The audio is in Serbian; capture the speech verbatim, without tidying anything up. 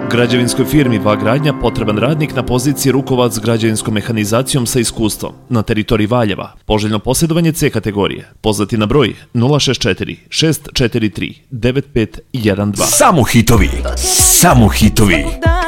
Građevinskoj firmi Vagradnja potreban radnik na poziciji rukovac s građevinskom mehanizacijom sa iskustvom na teritoriji Valjeva. Poželjno posjedovanje C kategorije. Pozvati na broj nula šest četiri šest četiri tri devet pet jedan dva. Samo hitovi, samo hitovi.